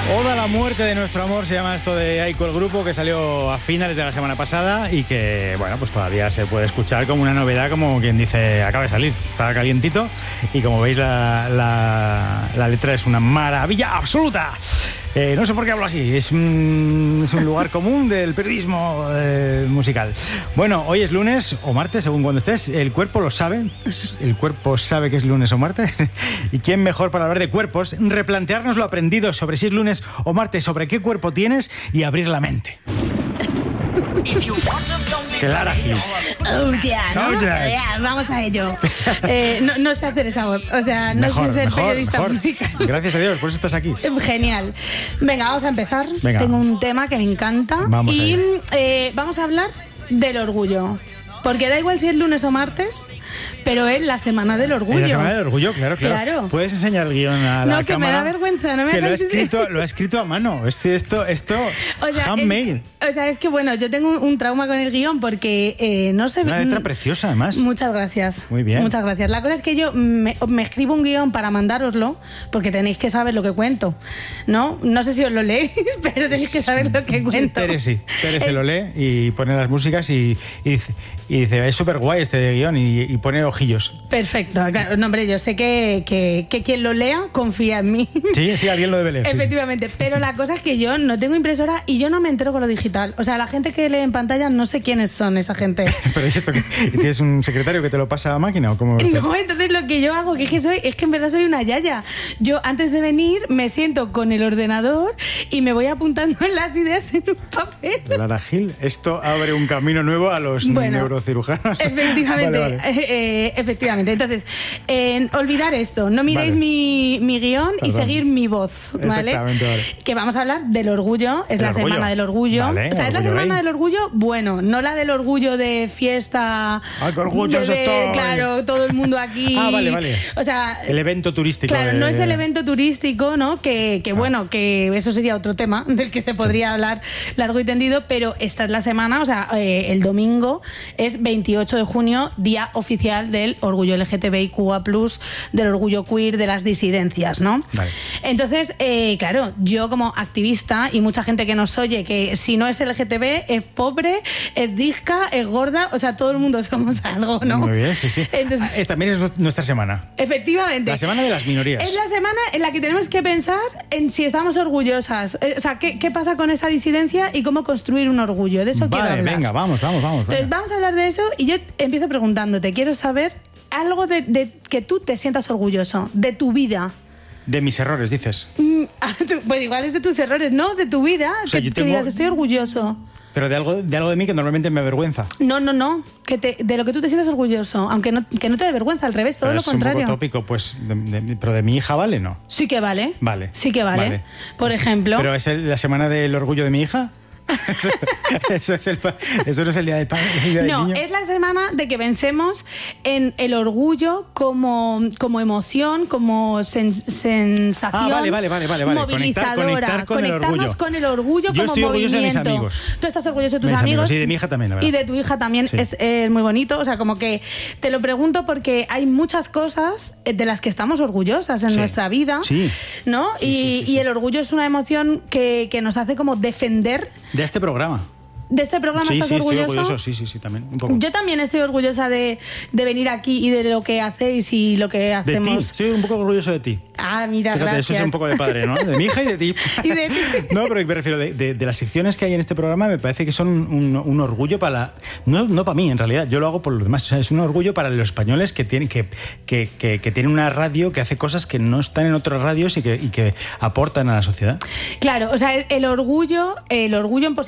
Oda a la muerte de nuestro amor se llama esto de Aiko, el grupo, que salió a finales de la semana pasada y que, bueno, pues todavía se puede escuchar como una novedad, como quien dice, acaba de salir, está calientito y como veis la letra es una maravilla absoluta. No sé por qué hablo así, es un lugar común del periodismo musical. Bueno, hoy es lunes o martes, según cuando estés, el cuerpo lo sabe, el cuerpo sabe que es lunes o martes, y quién mejor para hablar de cuerpos, replantearnos lo aprendido sobre si es lunes o martes, sobre qué cuerpo tienes y abrir la mente. Clara Gil. Oh, yeah, ¿no? Oh, yeah. Yeah, vamos a ello. No sé hacer esa voz, o sea, no sé ser periodista musical. Gracias a Dios, por eso estás aquí. Genial. Venga, vamos a empezar. Venga. Tengo un tema que me encanta. Vamos Vamos a hablar del orgullo. Porque da igual si es lunes o martes, pero es la semana del orgullo. La semana del orgullo, claro. Puedes enseñar el guión a la cámara. No, que me da vergüenza, no me que hagas lo ha escrito a mano. Esto o sea, handmade. Es que bueno, yo tengo un trauma con el guión porque no sé. Una letra preciosa, además. Muchas gracias. Muy bien. Muchas gracias. La cosa es que yo me escribo un guión para mandároslo, porque tenéis que saber lo que cuento, ¿no? No sé si os lo leéis, pero tenéis que saber lo que cuento. Tere se lo lee y pone las músicas y dice, es súper guay este guión y pone ojillos. Perfecto, claro. No, hombre, yo sé que quien lo lea confía en mí. Sí, alguien lo debe leer. Efectivamente, sí. Pero la cosa es que yo no tengo impresora y yo no me entero con lo digital. O sea, la gente que lee en pantalla no sé quiénes son esa gente. Pero ¿y esto qué? ¿Tienes un secretario que te lo pasa a máquina o cómo? No, entonces lo que yo hago, es que en verdad soy una yaya. Yo antes de venir me siento con el ordenador y me voy apuntando las ideas en un papel. Clara Gil, esto abre un camino nuevo a los neurocirujanos. Efectivamente, vale. Efectivamente. Entonces, olvidar esto, no miréis mi guión y seguir mi voz, ¿vale? Exactamente, vale. Que vamos a hablar del orgullo, es la semana del orgullo. Vale, o sea, es la semana del orgullo, bueno, no la del orgullo de fiesta. ¡Ay, qué orgulloso estoy! Claro, todo el mundo aquí. Vale. O sea, el evento turístico. Claro, no es el evento turístico, ¿no? Bueno, que eso sería otro tema del que se podría hablar largo y tendido, pero esta es la semana, o sea, el domingo es 28 de junio, día oficial del orgullo LGTBIQA+, del orgullo queer, de las disidencias, ¿no? Vale. Entonces, claro, yo como activista y mucha gente que nos oye, que si no es LGTB, es pobre, es disca, es gorda, o sea, todo el mundo somos algo, ¿no? Muy bien, sí. Entonces, también es nuestra semana. Efectivamente. La semana de las minorías. Es la semana en la que tenemos que pensar en si estamos orgullosas. O sea, ¿qué pasa con esa disidencia y cómo construir un orgullo? De eso quiero hablar. Vale, venga, vamos. Entonces, vamos a hablar de eso y yo empiezo preguntándote, quiero saber algo de que tú te sientas orgulloso, de tu vida. De mis errores, dices. Pues igual es de tus errores, ¿no? De tu vida, o sea, que digas, estoy orgulloso. Pero de algo de mí que normalmente me avergüenza. No. De lo que tú te sientas orgulloso, aunque que no te dé vergüenza, al revés, todo lo contrario. Es un poco tópico, pues, pero de mi hija vale, ¿no? Sí que vale. Vale. Sí que vale. Por ejemplo. ¿Pero es la semana del orgullo de mi hija? Eso no es el día del padre. No, es la semana de que pensemos en el orgullo como emoción, como sensación. Vale. Movilizadora. Conectarnos con el orgullo yo como estoy movimiento. De mis amigos. Tú estás orgulloso de tus amigos. Y de mi hija también, la verdad. Y de tu hija también, sí. Es muy bonito. O sea, como que te lo pregunto porque hay muchas cosas de las que estamos orgullosas en nuestra vida. Sí. ¿No? Y el orgullo es una emoción que nos hace como defender. De este programa. ¿De este programa estás orgulloso? Estoy orgulloso, sí, también, un poco. Yo también estoy orgullosa de venir aquí y de lo que hacéis y lo que hacemos. De ti, estoy un poco orgulloso de ti. Ah, mira, fíjate, gracias. Eso es un poco de padre, ¿no? De mi hija y de ti. Y de ti. No, pero me refiero, de las secciones que hay en este programa me parece que son un orgullo para... No para mí, en realidad, yo lo hago por los demás. O sea, es un orgullo para los españoles que tienen una radio que hace cosas que no están en otras radios y que aportan a la sociedad. Claro, o sea, el orgullo en